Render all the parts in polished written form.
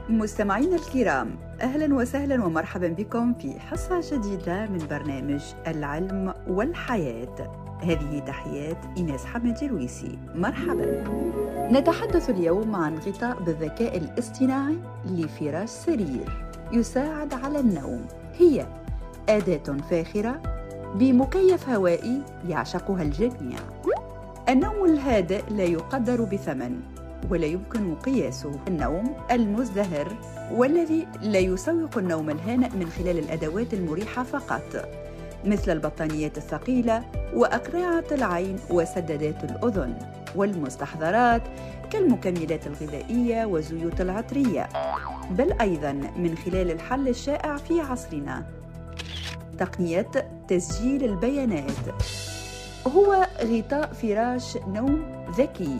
مستمعينا الكرام، أهلا وسهلا ومرحبا بكم في حصة جديدة من برنامج العلم والحياة. هذه تحيات إيناس حمادي رويسي. مرحبا. نتحدث اليوم عن غطاء بالذكاء الاصطناعي لفراش سرير يساعد على النوم. هي أداة فاخرة بمكيف هوائي يعشقها الجميع. النوم الهادئ لا يقدر بثمن ولا يمكن قياسه. النوم المزدهر والذي لا يسوق النوم الهانئ من خلال الأدوات المريحة فقط، مثل البطانيات الثقيلة وأقنعة العين وسدادات الأذن، والمستحضرات كالمكملات الغذائية والزيوت العطرية، بل أيضاً من خلال الحل الشائع في عصرنا، تقنية تسجيل البيانات. هو غطاء فراش نوم ذكي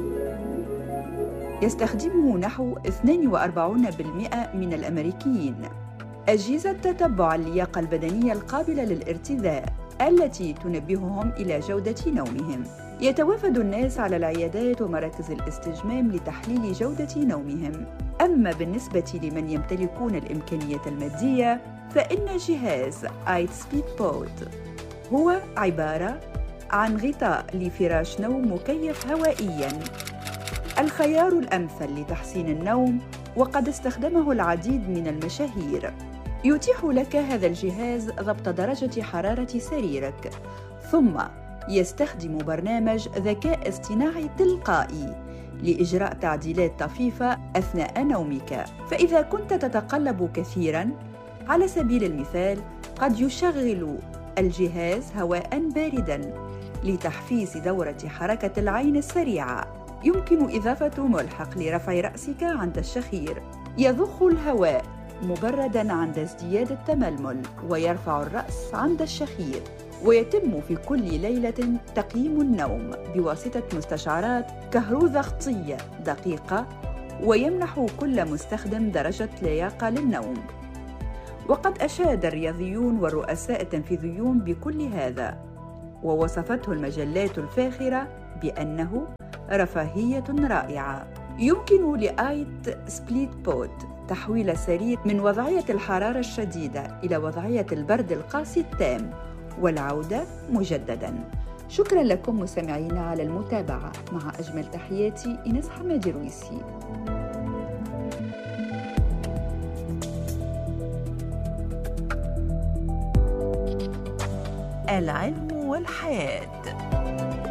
يستخدمه نحو 42% من الأمريكيين. أجهزة تتبع اللياقة البدنية القابلة للارتداء التي تنبههم إلى جودة نومهم. يتوافد الناس على العيادات ومراكز الاستجمام لتحليل جودة نومهم. أما بالنسبة لمن يمتلكون الإمكانيات المادية، فإن جهاز آيت سبيد بوت هو عبارة عن غطاء لفراش نوم مكيف هوائياً، الخيار الأمثل لتحسين النوم، وقد استخدمه العديد من المشاهير. يتيح لك هذا الجهاز ضبط درجة حرارة سريرك، ثم يستخدم برنامج ذكاء اصطناعي تلقائي لإجراء تعديلات طفيفة أثناء نومك. فإذا كنت تتقلب كثيراً، على سبيل المثال، قد يشغل الجهاز هواء بارداً لتحفيز دورة حركة العين السريعة. يمكن إضافة ملحق لرفع رأسك عند الشخير، يضخ الهواء مبرداً عند ازدياد التململ ويرفع الرأس عند الشخير. ويتم في كل ليلة تقييم النوم بواسطة مستشعرات كهروضغطية دقيقة، ويمنح كل مستخدم درجة لياقة للنوم. وقد أشاد الرياضيون والرؤساء التنفيذيون بكل هذا، ووصفته المجلات الفاخرة بأنه رفاهية رائعة. يمكن لآيت سبليت بوت تحويل السرير من وضعية الحرارة الشديدة إلى وضعية البرد القاسي التام والعودة مجدداً. شكراً لكم مستمعين على المتابعة. مع أجمل تحياتي إيناس حمادي رويسي. العلم والحياة.